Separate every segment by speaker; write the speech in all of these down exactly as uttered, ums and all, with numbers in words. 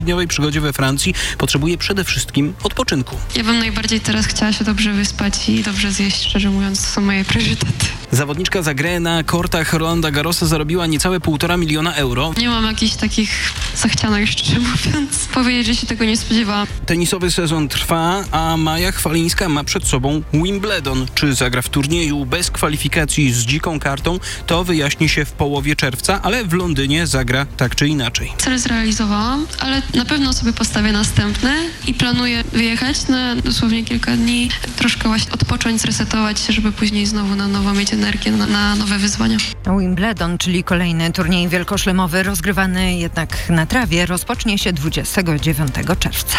Speaker 1: dniowej przygodzie we Francji potrzebuje przede wszystkim odpoczynku.
Speaker 2: Ja bym najbardziej teraz chciała się dobrze wyspać i dobrze zjeść, szczerze mówiąc, to są moje priorytety.
Speaker 1: Zawodniczka za grę na kortach Rolanda Garrosa zarobiła niecałe półtora miliona euro.
Speaker 2: Nie mam jakichś takich zachcianek, szczerze mówiąc. Powiedzieć, że się tego nie spodziewałam.
Speaker 1: Tenisowy sezon trwa, a Maja Chwalińska ma przed sobą Wimbledon. Czy zagra w turnieju bez kwalifikacji z dziką kartą, to wyjaśni się w połowie czerwca, ale w Londynie zagra tak czy inaczej.
Speaker 2: Cel zrealizowałam, ale na pewno sobie postawię następny i planuję wyjechać na dosłownie kilka dni, troszkę właśnie odpocząć, zresetować się, żeby później znowu na nowo mieć energię na, na nowe wyzwania.
Speaker 3: Wimbledon, czyli kolejny turniej wielkoszlemowy rozgrywany jednak na trawie, rozpocznie się dwudziestego dziewiątego czerwca.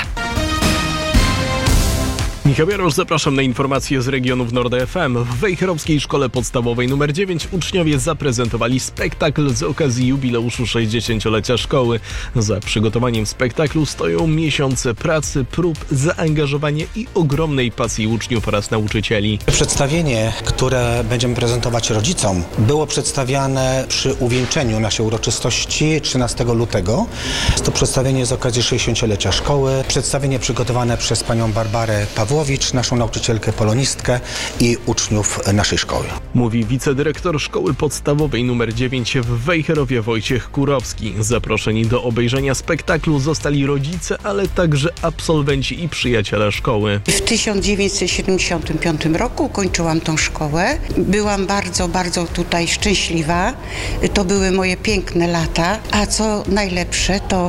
Speaker 4: Michał Jarosz, zapraszam na informacje z regionów Nord F M. W Wejherowskiej Szkole Podstawowej numer dziewięć uczniowie zaprezentowali spektakl z okazji jubileuszu sześćdziesięciolecia szkoły. Za przygotowaniem spektaklu stoją miesiące pracy, prób, zaangażowania i ogromnej pasji uczniów oraz nauczycieli.
Speaker 5: Przedstawienie, które będziemy prezentować rodzicom, było przedstawiane przy uwieńczeniu naszej uroczystości trzynastego lutego. Jest to przedstawienie z okazji sześćdziesięciolecia szkoły. Przedstawienie przygotowane przez panią Barbarę Pawłowicz, naszą nauczycielkę polonistkę i uczniów naszej szkoły.
Speaker 4: Mówi wicedyrektor Szkoły Podstawowej numer dziewięć w Wejherowie Wojciech Kurowski. Zaproszeni do obejrzenia spektaklu zostali rodzice, ale także absolwenci i przyjaciele szkoły.
Speaker 6: W tysiąc dziewięćset siedemdziesiątym piątym roku ukończyłam tą szkołę. Byłam bardzo, bardzo tutaj szczęśliwa. To były moje piękne lata, a co najlepsze, to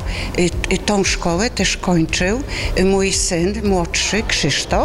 Speaker 6: tą szkołę też kończył mój syn młodszy, Krzysztof.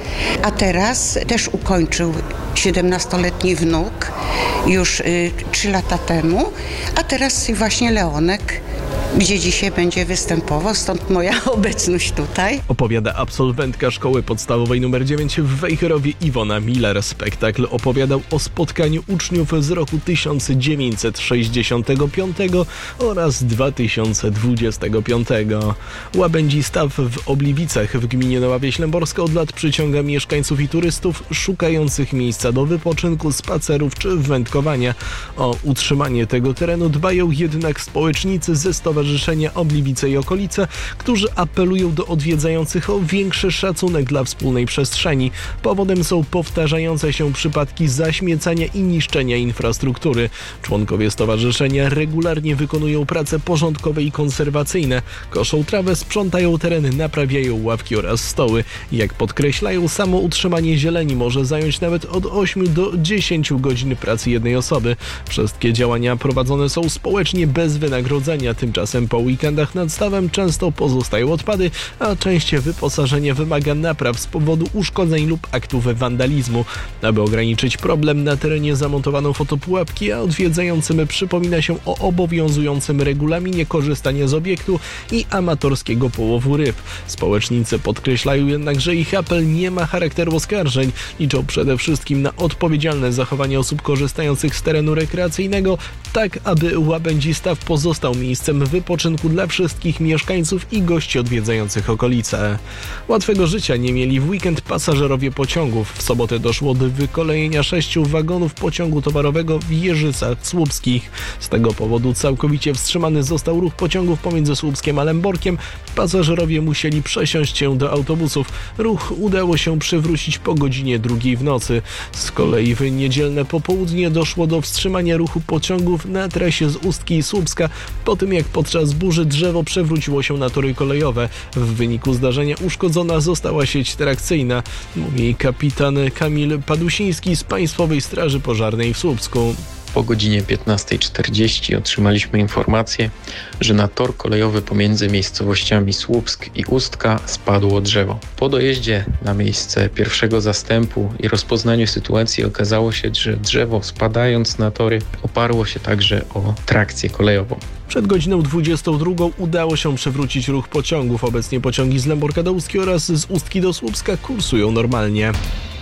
Speaker 6: A teraz też ukończył siedemnastoletni wnuk już trzy lata temu, a teraz właśnie Leonek, gdzie dzisiaj będzie występował, stąd moja obecność tutaj.
Speaker 4: Opowiada absolwentka Szkoły Podstawowej numer dziewięć w Wejherowie Iwona Miller. Spektakl opowiadał o spotkaniu uczniów z roku tysiąc dziewięćset sześćdziesiątego piątego oraz dwa tysiące dwudziestego piątego. Łabędzi Staw w Obliwicach w gminie Nowa Wieś Lęborska od lat przyciąga mieszkańców i turystów szukających miejsca do wypoczynku, spacerów czy wędkowania. O utrzymanie tego terenu dbają jednak społecznicy ze Stowarzyszenia Obliwice i Okolice, którzy apelują do odwiedzających o większy szacunek dla wspólnej przestrzeni. Powodem są powtarzające się przypadki zaśmiecania i niszczenia infrastruktury. Członkowie stowarzyszenia regularnie wykonują prace porządkowe i konserwacyjne. Koszą trawę, sprzątają tereny, naprawiają ławki oraz stoły. Jak podkreślają, samo utrzymanie zieleni może zająć nawet od ośmiu do dziesięciu godzin pracy jednej osoby. Wszystkie działania prowadzone są społecznie bez wynagrodzenia. Tymczasem po weekendach nad stawem często pozostają odpady, a częściej wyposażenie wymaga napraw z powodu uszkodzeń lub aktów wandalizmu. Aby ograniczyć problem, na terenie zamontowano fotopułapki, a odwiedzającym przypomina się o obowiązującym regulaminie korzystania z obiektu i amatorskiego połowu ryb. Społecznicy podkreślają jednak, że ich apel nie ma charakteru oskarżeń. Liczą przede wszystkim na odpowiedzialne zachowanie osób korzystających z terenu rekreacyjnego, tak aby Łabędzi Staw pozostał miejscem wypoczynku dla wszystkich mieszkańców i gości odwiedzających okolice. Łatwego życia nie mieli w weekend pasażerowie pociągów. W sobotę doszło do wykolejenia sześciu wagonów pociągu towarowego w Jeżycach Słupskich. Z tego powodu całkowicie wstrzymany został ruch pociągów pomiędzy Słupskiem a Lęborkiem. Pasażerowie musieli przesiąść się do autobusów. Ruch udało się przywrócić po godzinie drugiej w nocy. Z kolei w niedzielne popołudnie doszło do wstrzymania ruchu pociągów na trasie z Ustki i Słupska, po tym jak podczas burzy drzewo przewróciło się na tory kolejowe. W wyniku zdarzenia uszkodzona została sieć trakcyjna, mówi kapitan Kamil Padusiński z Państwowej Straży Pożarnej w Słupsku.
Speaker 7: Po godzinie piętnastej czterdzieści otrzymaliśmy informację, że na tor kolejowy pomiędzy miejscowościami Słupsk i Ustka spadło drzewo. Po dojeździe na miejsce pierwszego zastępu i rozpoznaniu sytuacji okazało się, że drzewo spadając na tory oparło się także o trakcję kolejową.
Speaker 4: Przed godziną dwudziestą drugą udało się przywrócić ruch pociągów. Obecnie pociągi z Lęborka do Ustki oraz z Ustki do Słupska kursują normalnie.